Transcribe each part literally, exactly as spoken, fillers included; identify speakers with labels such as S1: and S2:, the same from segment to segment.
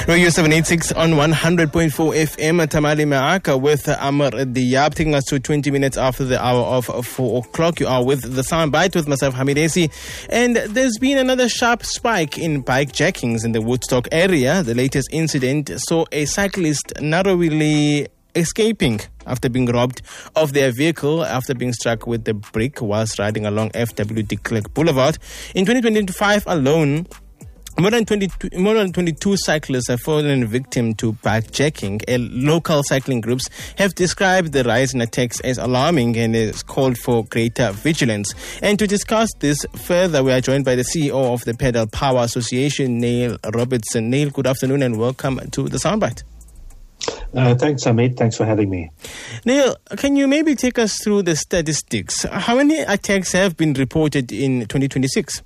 S1: Radio seven eighty-six on one hundred point four F M. Tamale Maaka with Amr Diyab, taking us to twenty minutes after the hour of four o'clock. You are with the Soundbite with myself, Hamid Esi. And there's been another sharp spike in bike jackings in the Woodstock area. The latest incident saw a cyclist narrowly escaping after being robbed of their vehicle after being struck with the brick whilst riding along F W de Klerk Boulevard. In twenty twenty-five alone, More than twenty-two, more than twenty-two cyclists have fallen victim to bikejacking. Local cycling groups have described the rise in attacks as alarming and has called for greater vigilance. And to discuss this further, we are joined by the C E O of the Pedal Power Association, Neil Robertson. Neil, good afternoon and welcome to the Soundbite.
S2: Uh, thanks, Amit. Thanks for having me.
S1: Neil, can you maybe take us through the statistics? How many attacks have been reported in twenty twenty-six?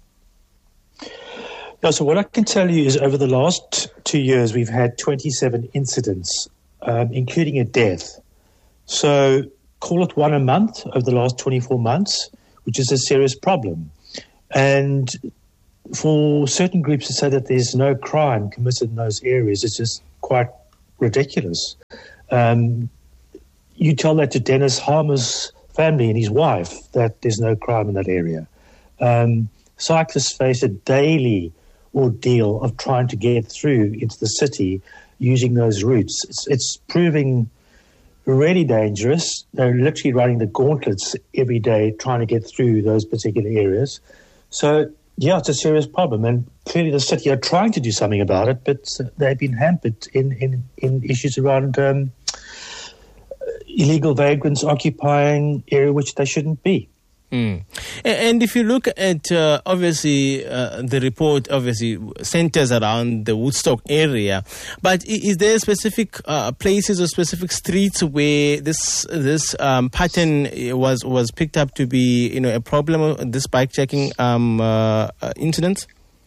S2: No, so what I can tell you is over the last two years, we've had twenty-seven incidents, um, including a death. So call it one a month over the last twenty-four months, which is a serious problem. And for certain groups to say that there's no crime committed in those areas is just quite ridiculous. Um, you tell that to Dennis Harmer's family and his wife that there's no crime in that area. Um, cyclists face a daily ordeal of trying to get through into the city using those routes. It's, it's proving really dangerous. They're literally running the gauntlets every day trying to get through those particular areas. So, yeah, it's a serious problem. And clearly the city are trying to do something about it, but they've been hampered in, in, in issues around um, illegal vagrants occupying area which they shouldn't be.
S1: Mm. And if you look at, uh, obviously, uh, the report obviously centers around the Woodstock area, but is there specific uh, places or specific streets where this this um, pattern was was picked up to be, you know, a problem, this bikejacking um, uh, uh, incident?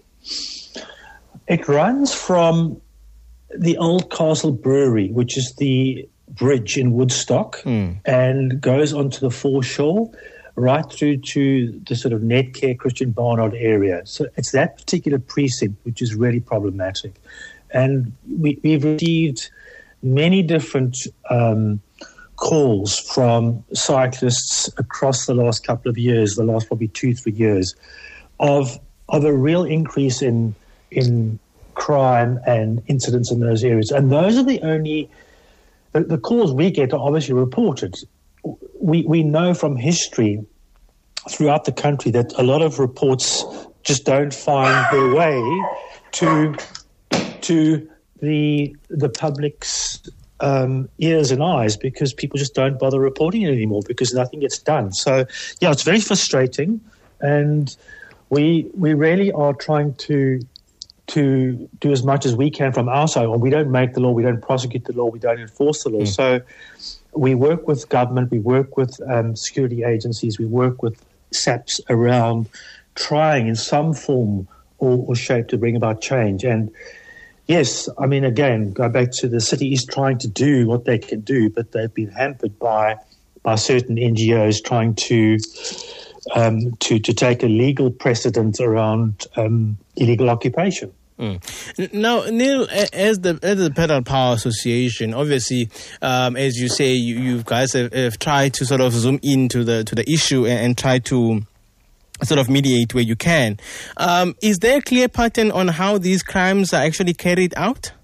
S2: It runs from the Old Castle Brewery, which is the bridge in Woodstock, mm. and goes onto the foreshore, right through to the sort of Netcare Christian Barnard area. So it's that particular precinct which is really problematic. And we, we've received many different um, calls from cyclists across the last couple of years, the last probably two, three years, of of a real increase in in crime and incidents in those areas. And those are the only, the, the calls we get are obviously reported. We we know from history throughout the country that a lot of reports just don't find their way to to the the public's um, ears and eyes because people just don't bother reporting it anymore because nothing gets done. So yeah, it's very frustrating, and we we really are trying to to do as much as we can from our side. We don't make the law, we don't prosecute the law, we don't enforce the law. Mm. So we work with government, we work with um, security agencies, we work with S A Ps around trying in some form or, or shape to bring about change. And yes, I mean, again, go back to the city is trying to do what they can do, but they've been hampered by by certain N G Os trying to um, to, to take a legal precedent around um, illegal occupation.
S1: Mm. Now, Neil, as the as the Pedal Power Association, obviously, um, as you say, you, you guys have, have tried to sort of zoom into the to the issue and, and try to sort of mediate where you can. Um, is there a clear pattern on how these crimes are actually carried out?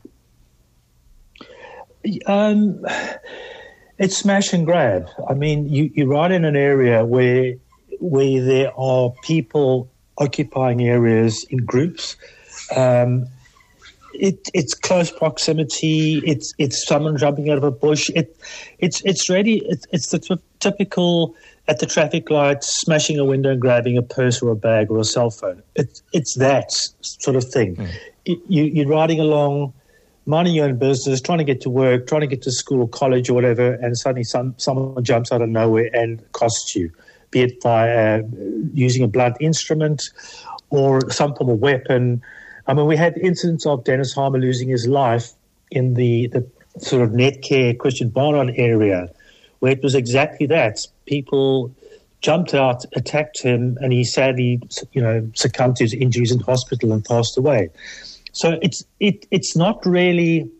S2: Um, it's smash and grab. I mean, you, you ride in an area where where there are people occupying areas in groups. Um, it, it's close proximity. It's it's someone jumping out of a bush. It it's it's really it, it's the t- typical at the traffic light smashing a window and grabbing a purse or a bag or a cell phone. It's it's that sort of thing. Mm. It, you you're riding along, minding your own business, trying to get to work, trying to get to school or college or whatever, and suddenly some someone jumps out of nowhere and costs you, be it by uh, using a blunt instrument or some form of weapon. I mean, we had incidents of Dennis Harmer losing his life in the, the sort of Netcare Christian Barnard area, where it was exactly that. People jumped out, attacked him, and he sadly, you know, succumbed to his injuries in hospital and passed away. So it's it it's not really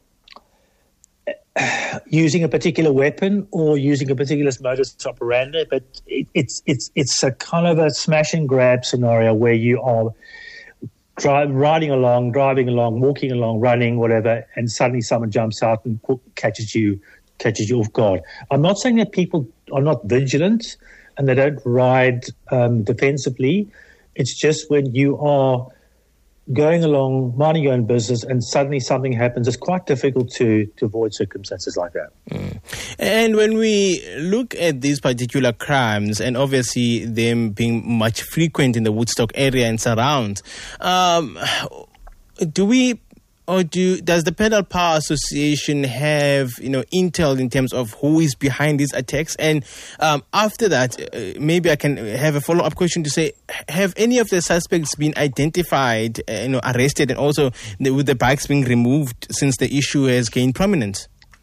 S2: using a particular weapon or using a particular modus operandi, but it, it's it's it's a kind of a smash and grab scenario where you are drive, riding along, driving along, walking along, running, whatever, and suddenly someone jumps out and catches you catches you off guard. I'm not saying that people are not vigilant and they don't ride um, defensively. It's just when you are going along, minding your own business, and suddenly something happens, it's quite difficult to, to avoid circumstances like that.
S1: Mm. And when we look at these particular crimes, and obviously them being much frequent in the Woodstock area and surrounds, um, do we... Or do does the Pedal Power Association have, you know, intel in terms of who is behind these attacks? And um, after that, uh, maybe I can have a follow-up question to say, have any of the suspects been identified, uh, you know, arrested, and also the, with the bikes being removed since the issue has gained prominence?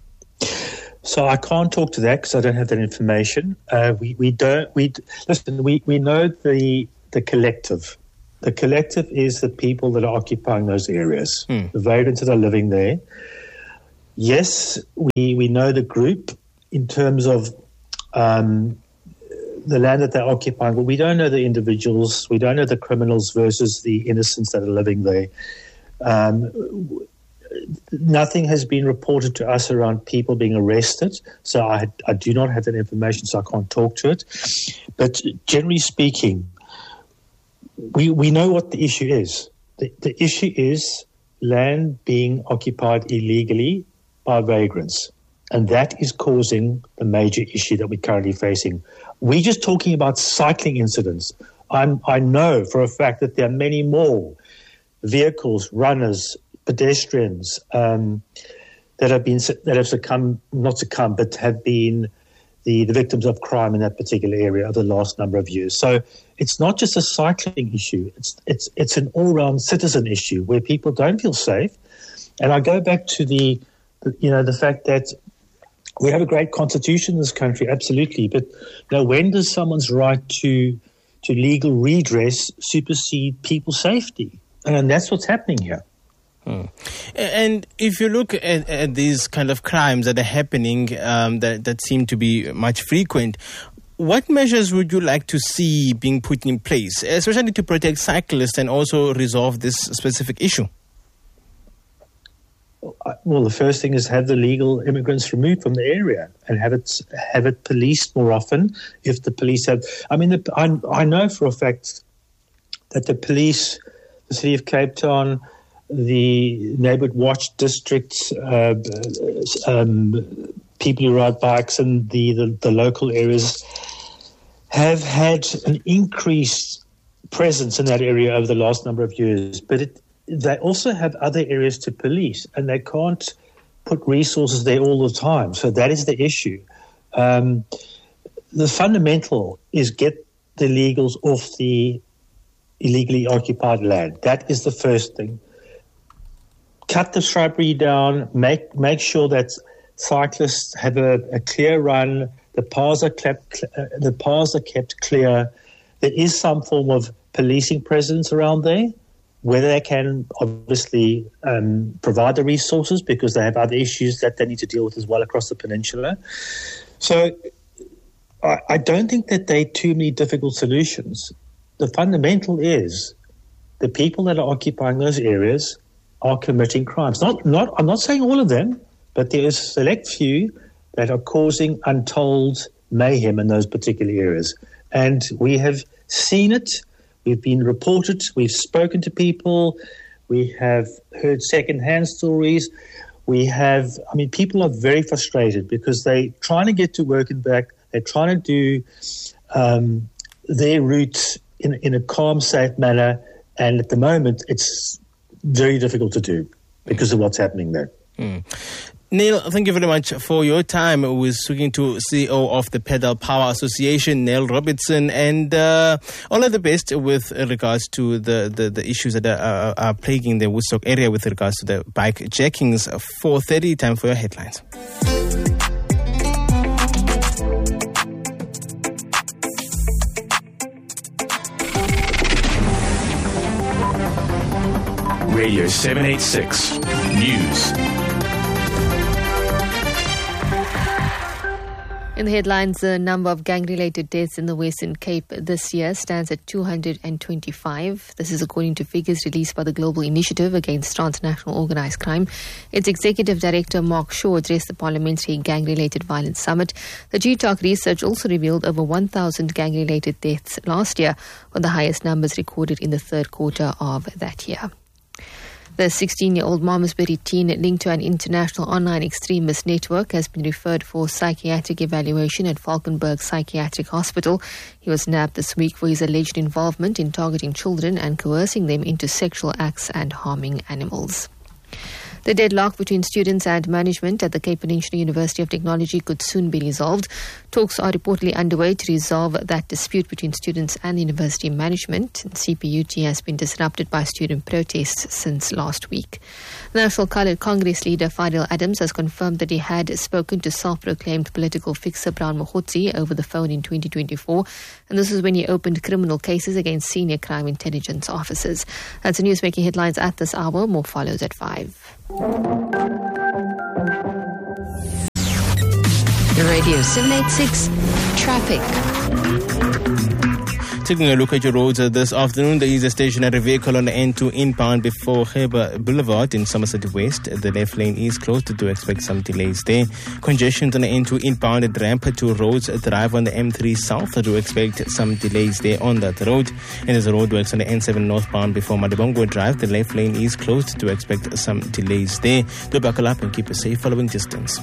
S2: So I can't talk to that because I don't have that information. Uh, we we don't we listen. We we know the the collective. The collective is the people that are occupying those areas, mm. the variants that are living there. Yes, we, we know the group in terms of um, the land that they're occupying, but we don't know the individuals. We don't know the criminals versus the innocents that are living there. Um, nothing has been reported to us around people being arrested, so I, I do not have that information, so I can't talk to it. But generally speaking, We we know what the issue is. The, the issue is land being occupied illegally by vagrants, and that is causing the major issue that we're currently facing. We're just talking about cycling incidents. I'm, I know for a fact that there are many more vehicles, runners, pedestrians um, that have been that have succumbed, not succumbed, but have been the, the victims of crime in that particular area over the last number of years. So it's not just a cycling issue. It's it's it's an all-round citizen issue where people don't feel safe. And I go back to the, the you know, the fact that we have a great constitution in this country, absolutely. But you know, when does someone's right to to legal redress supersede people's safety? And that's what's happening here.
S1: Hmm. And if you look at, at these kind of crimes that are happening um, that, that seem to be much frequent, what measures would you like to see being put in place, especially to protect cyclists and also resolve this specific issue?
S2: Well, the first thing is have the legal immigrants removed from the area and have it have it policed more often. If the police have, I mean, the, I, I know for a fact that the police, the City of Cape Town, the Neighbourhood Watch districts, uh, um, people who ride bikes, and the, the, the local areas have had an increased presence in that area over the last number of years. But it, they also have other areas to police, and they can't put resources there all the time. So that is the issue. Um, the fundamental is get the illegals off the illegally occupied land. That is the first thing. Cut the shrubbery down, make make sure that cyclists have a, a clear run, the paths are kept, uh, the paths are kept clear. There is some form of policing presence around there, whether they can obviously um, provide the resources because they have other issues that they need to deal with as well across the peninsula. So I, I don't think that there are too many difficult solutions. The fundamental is the people that are occupying those areas are committing crimes. Not, not. I'm not saying all of them, but there is a select few that are causing untold mayhem in those particular areas. And we have seen it. We've been reported. We've spoken to people. We have heard second-hand stories. We have, I mean, people are very frustrated because they're trying to get to work and back. They're trying to do um, their route in, in a calm, safe manner. And at the moment, it's very difficult to do because of what's happening there.
S1: Mm. Neil, thank you very much for your time. We're speaking to C E O of the Pedal Power Association, Neil Robertson, and uh, all of the best with regards to the, the, the issues that are, are plaguing the Woodstock area with regards to the bike jackings. four thirty, time for your headlines.
S3: Radio seven eighty-six News.
S4: In the headlines, the number of gang-related deaths in the Western Cape this year stands at two hundred twenty-five. This is according to figures released by the Global Initiative Against Transnational Organised Crime. Its Executive Director, Mark Shaw, addressed the Parliamentary Gang-Related Violence Summit. The G TOC research also revealed over one thousand gang-related deaths last year, with the highest numbers recorded in the third quarter of that year. The sixteen-year-old Malmesbury teen linked to an international online extremist network has been referred for psychiatric evaluation at Valkenburg Psychiatric Hospital. He was nabbed this week for his alleged involvement in targeting children and coercing them into sexual acts and harming animals. The deadlock between students and management at the Cape Peninsula University of Technology could soon be resolved. Talks are reportedly underway to resolve that dispute between students and university management. C P U T has been disrupted by student protests since last week. National Coloured Congress leader Fadil Adams has confirmed that he had spoken to self-proclaimed political fixer Brown Mokhotsi over the phone in twenty twenty-four, and this is when he opened criminal cases against senior crime intelligence officers. That's the news making headlines at this hour. More follows at five.
S5: Radio seven eighty-six Traffic.
S1: Taking a look at your roads uh, this afternoon, there is a stationary vehicle on the N two inbound before Heber Boulevard in Somerset West. The left lane is closed to expect some delays there. Congestion on the N two inbound at ramp to Roads Drive on the M three south to expect some delays there on that road. And there's a roadworks on the N seven northbound before Madibongo Drive. The left lane is closed to expect some delays there. Do buckle up and keep a safe following distance.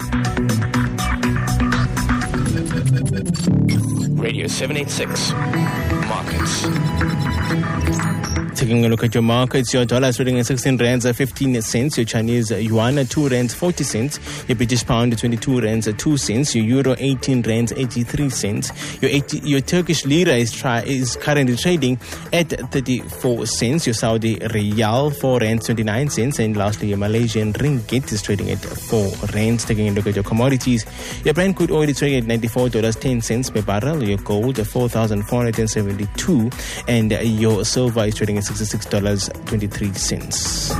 S3: Radio seven eighty-six Markets.
S1: Taking a look at your markets, your dollar is trading at sixteen rands fifteen cents, your Chinese yuan two rands forty cents, your British pound twenty-two rands two cents, your euro eighteen rands eighty-three cents, your eighty, your Turkish lira is try, is currently trading at thirty-four cents, your Saudi riyal four rands twenty-nine cents, and lastly your Malaysian ringgit is trading at four rands. Taking a look at your commodities, your Brent crude oil is trading at ninety-four dollars and ten cents per barrel, your gold four thousand four hundred seventy-two, and your silver is trading at sixty-six dollars and twenty-three cents.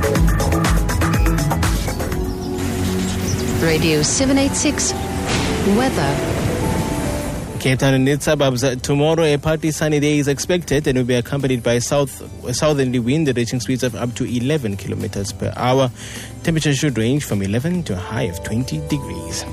S5: Radio seven eighty-six Weather.
S1: Cape Town and its suburbs. Tomorrow, a partly sunny day is expected and will be accompanied by south southerly wind reaching speeds of up to eleven kilometers per hour. Temperature should range from eleven to a high of twenty degrees.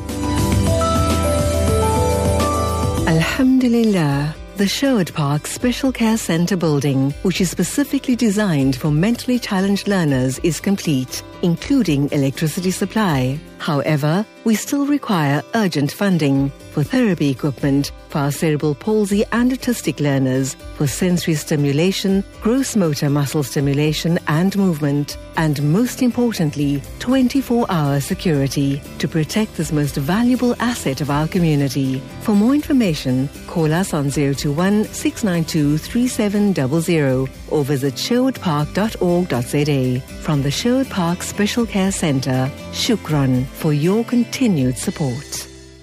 S6: Alhamdulillah. The Sherwood Park Special Care Centre building, which is specifically designed for mentally challenged learners, is complete, including electricity supply. However, we still require urgent funding for therapy equipment for our cerebral palsy and autistic learners, for sensory stimulation, gross motor muscle stimulation and movement, and most importantly, twenty-four hour security to protect this most valuable asset of our community. For more information, call us on zero two one, six nine two, three seven zero zero or visit sherwood park dot org dot z a. From the Sherwood Park Special Care Centre, Shukran for your continued support.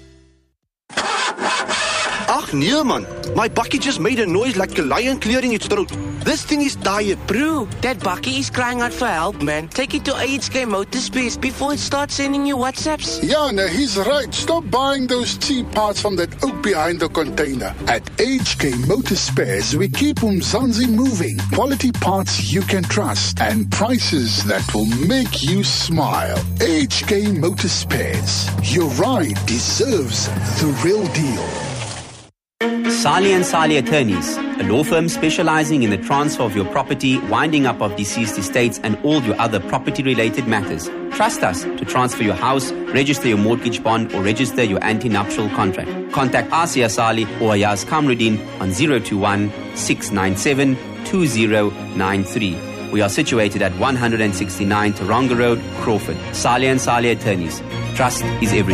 S7: Ach nee man, my bakkie just made a noise like a lion clearing its throat. This thing is tired.
S8: Bro, that bakkie is crying out for help, man. Take it to H K Motorspares before it starts sending you WhatsApps.
S9: Yeah, no, he's right. Stop buying those cheap parts from that oak behind the container. At H K Motorspares, we keep Umzansi moving. Quality parts you can trust and prices that will make you smile. H K Motorspares. Your ride deserves the real deal.
S10: Sali and Sali Attorneys, a law firm specializing in the transfer of your property, winding up of deceased estates, and all your other property-related matters. Trust us to transfer your house, register your mortgage bond, or register your anti-nuptial contract. Contact Asia Sali or Ayaz Kamruddin on zero two one, six nine seven, two zero nine three. We are situated at one sixty-nine Taronga Road, Crawford. Sali and Sali Attorneys. Trust is everything.